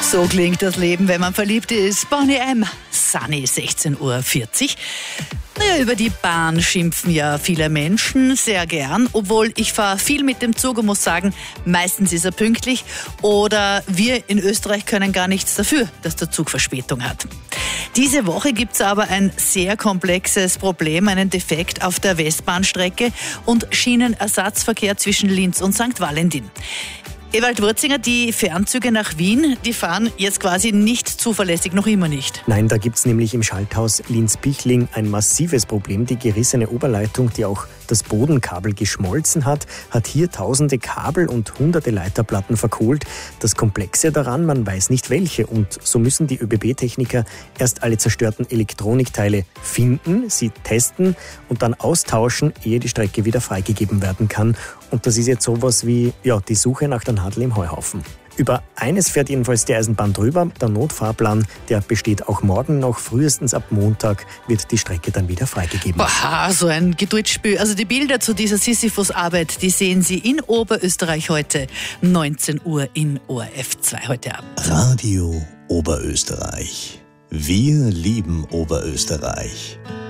So klingt das Leben, wenn man verliebt ist. Boney M. Sunny, 16:40 Uhr. Naja, über die Bahn schimpfen ja viele Menschen sehr gern, obwohl ich fahre viel mit dem Zug und muss sagen, meistens ist er pünktlich oder wir in Österreich können gar nichts dafür, dass der Zug Verspätung hat. Diese Woche gibt es aber ein sehr komplexes Problem, einen Defekt auf der Westbahnstrecke und Schienenersatzverkehr zwischen Linz und St. Valentin. Ewald Wurzinger, die Fernzüge nach Wien, die fahren jetzt quasi nicht zuverlässig, noch immer nicht. Nein, da gibt's nämlich im Schalthaus Linz-Pichling ein massives Problem. Die gerissene Oberleitung, die auch das Bodenkabel geschmolzen hat hier tausende Kabel und hunderte Leiterplatten verkohlt. Das Komplexe daran, man weiß nicht welche. Und so müssen die ÖBB-Techniker erst alle zerstörten Elektronikteile finden, sie testen und dann austauschen, ehe die Strecke wieder freigegeben werden kann. Und das ist jetzt sowas wie die Suche nach der Nadel im Heuhaufen. Über eines fährt jedenfalls die Eisenbahn drüber. Der Notfahrplan, der besteht auch morgen noch. Frühestens ab Montag wird die Strecke dann wieder freigegeben. Boah, so ein Geduldsspiel. Also die Bilder zu dieser Sisyphus-Arbeit, die sehen Sie in Oberösterreich heute, 19 Uhr in ORF 2 heute Abend. Radio Oberösterreich. Wir lieben Oberösterreich.